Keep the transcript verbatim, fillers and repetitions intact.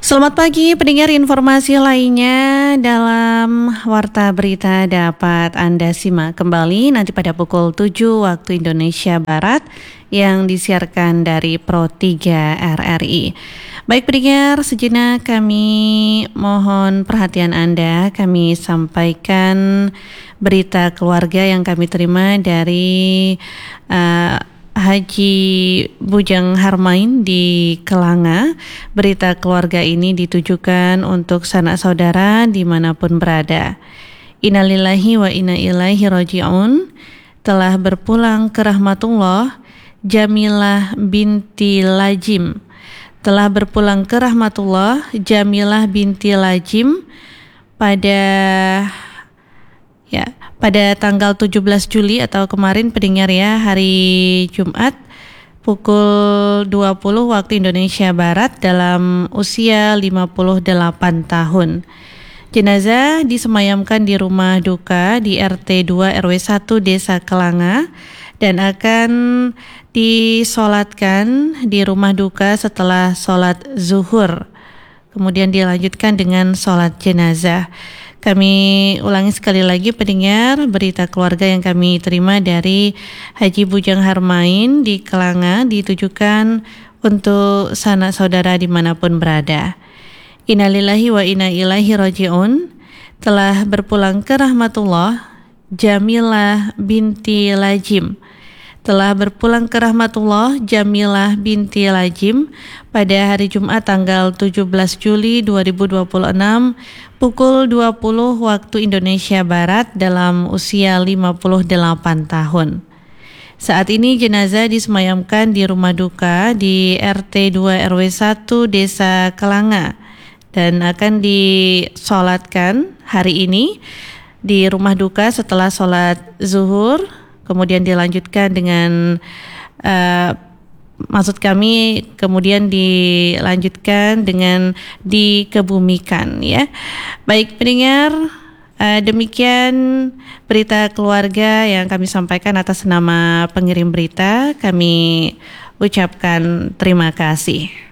Selamat pagi, pendengar. Informasi lainnya dalam Warta Berita dapat Anda simak kembali nanti pada pukul tujuh waktu Indonesia Barat yang disiarkan dari Pro tiga R R I. Baik pendengar, sejenak kami mohon perhatian Anda. Kami sampaikan berita keluarga yang kami terima dari uh, Haji Bujang Harmain di Kelanga. Berita keluarga ini ditujukan untuk sanak saudara dimanapun berada. Innalillahi wa inna ilaihi raji'un. Telah berpulang ke rahmatullah Jamilah binti Lajim. Telah berpulang ke rahmatullah Jamilah binti Lajim pada ya pada tanggal tujuh belas Juli atau kemarin pendengar ya, hari Jumat pukul dua puluh waktu Indonesia Barat dalam usia lima puluh delapan tahun. Jenazah disemayamkan di rumah duka di R T dua R W satu Desa Kelanga dan akan disolatkan di rumah duka setelah sholat zuhur. Kemudian dilanjutkan dengan sholat jenazah. Kami ulangi sekali lagi pendengar, berita keluarga yang kami terima dari Haji Bujang Harmain di Kelanga ditujukan untuk sanak saudara dimanapun berada. Innalillahi wa inna ilaihi raji'un. Telah berpulang ke rahmatullah Jamilah binti Lajim. Telah berpulang ke rahmatullah Jamilah binti Lajim pada hari Jumat tanggal tujuh belas Juli dua ribu dua puluh enam pukul dua puluh waktu Indonesia Barat dalam usia lima puluh delapan tahun. Saat ini jenazah disemayamkan di rumah duka di R T dua R W satu Desa Kelanga dan akan disolatkan hari ini di rumah duka setelah sholat zuhur. Kemudian dilanjutkan dengan uh, maksud kami kemudian dilanjutkan dengan dikebumikan ya. Baik pendengar, uh, demikian berita keluarga yang kami sampaikan atas nama pengirim berita. Kami ucapkan terima kasih.